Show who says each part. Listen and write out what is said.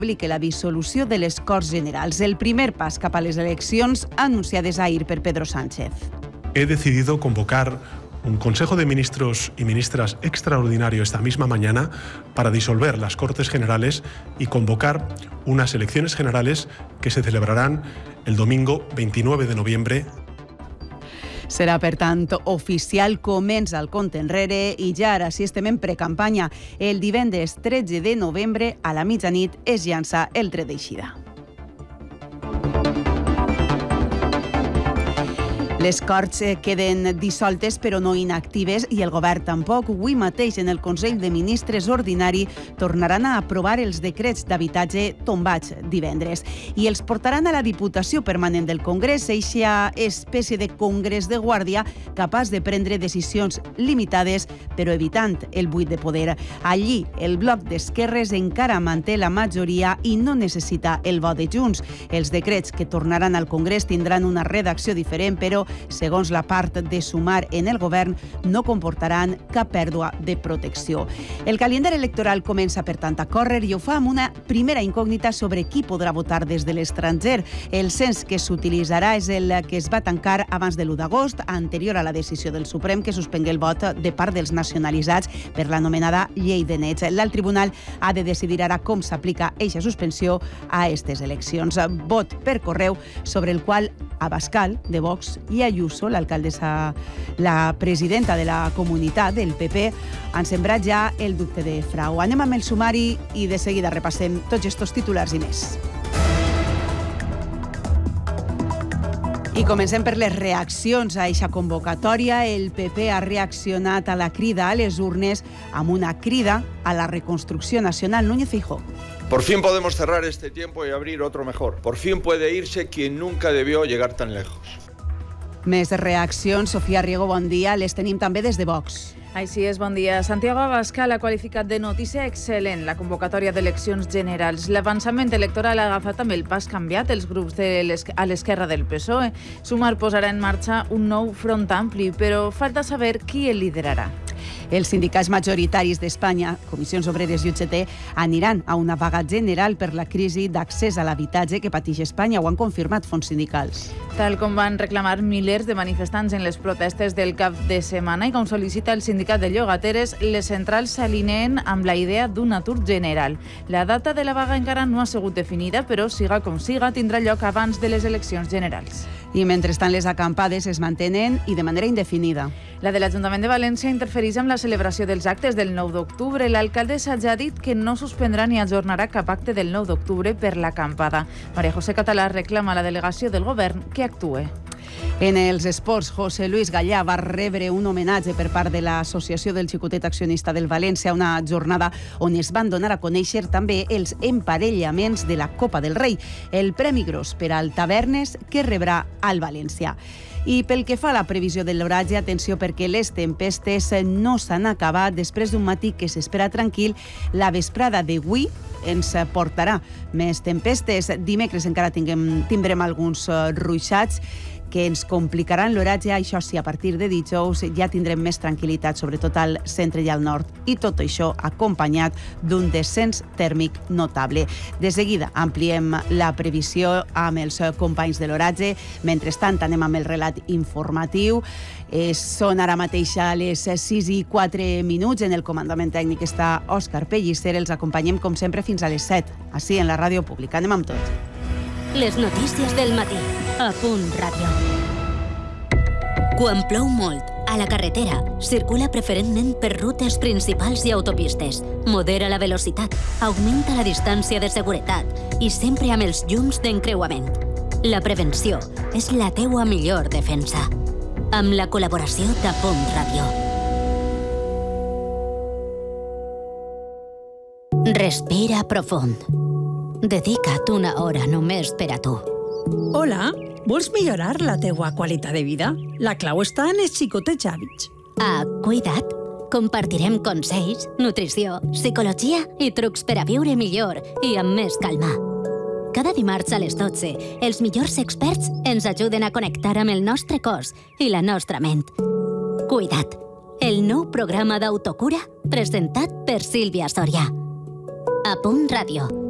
Speaker 1: publique la dissolució de les Corts Generals, el primer pas cap a les eleccions anunciades ahir per Pedro Sánchez.
Speaker 2: He decidido convocar un Consejo de Ministros y Ministras extraordinario esta misma mañana para disolver las Cortes Generales y convocar unas elecciones generales que se celebrarán el domingo 29 de noviembre.
Speaker 1: Serà, per tant, oficial, comença el compte enrere i ja ara, si estem en precampanya, el divendres 13 de novembre a la mitjanit es llança el tret d'eixida. Les Corts queden dissoltes però no inactives i el govern tampoc. Avui mateix en el Consell de Ministres ordinari tornaran a aprovar els decrets d'habitatge tombats divendres i els portaran a la Diputació Permanent del Congrés, eixa espècie de congrés de guàrdia capaç de prendre decisions limitades però evitant el buit de poder. Allí el bloc d'esquerres encara manté la majoria i no necessita el vot de Junts. Els decrets que tornaran al Congrés tindran una redacció diferent però segons la part de Sumar en el govern, no comportaran cap pèrdua de protecció. El calendari electoral comença, per tant, a córrer i ho fa amb una primera incògnita sobre qui podrà votar des de l'estranger. El cens que s'utilitzarà és el que es va tancar abans de l'1 d'agost, anterior a la decisió del Suprem que suspengué el vot de part dels nacionalitzats per l'anomenada llei de nets. L'alt tribunal ha de decidir ara com s'aplica eixa suspensió a aquestes eleccions. Vot per correu sobre el qual Abascal, de Vox, i Ayuso, l'alcaldessa, la presidenta de la comunitat del PP, han sembrat ja el dubte de frau. Anem amb el sumari i de seguida repassem tots estos titulars i més. I comencem per les reaccions a eixa convocatòria. El PP ha reaccionat a la crida a les urnes amb una crida a la reconstrucció nacional. Núñez Feijóo.
Speaker 3: Por fin podemos cerrar este tiempo y abrir otro mejor. Por fin puede irse quien nunca debió llegar tan lejos.
Speaker 1: Més reaccions. Sofia Riego, bon dia. Les tenim també des de Vox.
Speaker 4: Així és, bon dia. Santiago Abascal ha qualificat de notícia excel·lent la convocatòria d'eleccions generals. L'avançament electoral ha agafat amb el pas canviat els grups a l'esquerra del PSOE. Sumar posarà en marxa un nou front ampli, però falta saber qui el liderarà.
Speaker 1: Els sindicats majoritaris d'Espanya, Comissions Obreres i UGT, aniran a una vaga general per la crisi d'accés a l'habitatge que pateix Espanya. Ho han confirmat fons sindicals.
Speaker 4: Tal com van reclamar milers de manifestants en les protestes del cap de setmana i com sol·licita el sindicat de llogateres, les centrals s'alineen amb la idea d'un atur general. La data de la vaga encara no ha sigut definida, però siga com siga, tindrà lloc abans de les eleccions generals.
Speaker 1: I mentrestant les acampades es mantenen i de manera indefinida.
Speaker 4: La de l'Ajuntament de València interfereix amb la celebració dels actes del 9 d'octubre. L'alcaldessa ja ha dit que no suspendrà ni ajornarà cap acte del 9 d'octubre per l'acampada. María José Català reclama a la delegació del govern que actue.
Speaker 1: En els esports, José Luis Gallà va rebre un homenatge per part de l'Associació del Xicotet Accionista del València, una jornada on es van donar a conèixer també els emparellaments de la Copa del Rei, el premi gros per al Tavernes que rebrà al València. I pel que fa a la previsió de l'oratge, atenció perquè les tempestes no s'han acabat. Després d'un matí que s'espera tranquil, la vesprada d'avui ens portarà més tempestes. Dimecres encara tindrem alguns ruixats que ens complicaran l'oratge. Això sí, a partir de dijous ja tindrem més tranquil·litat, sobretot al centre i al nord. I tot això acompanyat d'un descens tèrmic notable. De seguida ampliem la previsió amb els companys de l'oratge. Mentrestant anem amb el relat informatiu. Són ara mateix a les 6:04. En el comandament tècnic està Òscar Pellicer. Els acompanyem com sempre fins a les 7, així en la ràdio pública. Anem amb tot.
Speaker 5: Les notícies del matí, a Punt Ràdio. Quan plou molt, a la carretera, circula preferentment per rutes principals i autopistes. Modera la velocitat, augmenta la distància de seguretat i sempre amb els llums d'encreuament. La prevenció és la teua millor defensa. Amb la col·laboració de Punt Ràdio. Respira profund. Dedica't una hora només per a tu.
Speaker 6: Hola, vols millorar la teua qualitat de vida? La clau està en els xicotets hàbits.
Speaker 5: A Cuida't compartirem consells, nutrició, psicologia i trucs per a viure millor i amb més calma. Cada dimarts a les 12, els millors experts ens ajuden a connectar amb el nostre cos i la nostra ment. Cuida't, el nou programa d'autocura presentat per Sílvia Soria. A Punt Ràdio.